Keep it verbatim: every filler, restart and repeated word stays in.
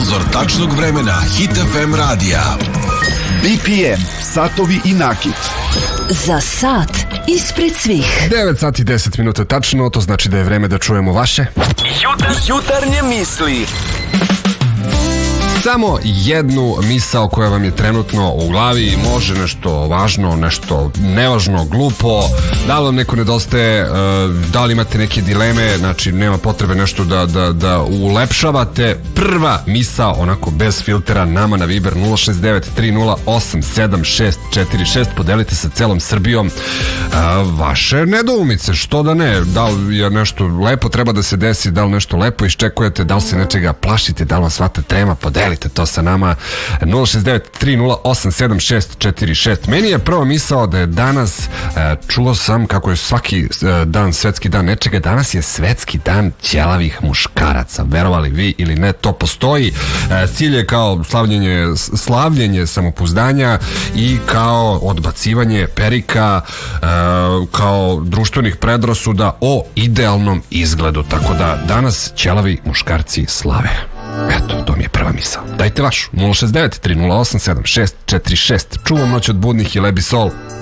sponzor tačnog vremena Hit F M radija. B P M, satovi i nakit. Za sat ispred svih. devet sati i deset minuta tačno, to znači da je vreme da čujemo vaše Jutar, jutarnje misli. Samo jednu misao koja vam je trenutno u glavi, može nešto važno, nešto nevažno, glupo, da li vam neko nedostaje, da li imate neke dileme, znači nema potrebe nešto da, da, da ulepšavate. Prva misao, onako bez filtera, nama na Viber nula šest devet tri nula osam sedam šest četiri šest, podelite sa celom Srbijom vaše nedoumice, što da ne, da li je nešto lepo treba da se desi, da li nešto lepo iščekujete, da li se nečega plašite, da li vam svata tema, podelite to sa nama. Nula šest devet tri nula osam sedam šest četiri šest. Meni je prvo misao da je danas, čuo sam kako je svaki dan svetski dan nečega, danas je svetski dan ćelavih muškaraca, verovali vi ili ne, to postoji. Cilj je kao slavljenje, slavljenje samopouzdanja i kao odbacivanje perika, kao društvenih predrasuda o idealnom izgledu, tako da danas ćelavi muškarci slave. Eto, to mi je prva misao. Dajte vašu, nula šest devet tri nula osam sedam šest četiri šest. Čuvam noć od budnih i Lebi Sol.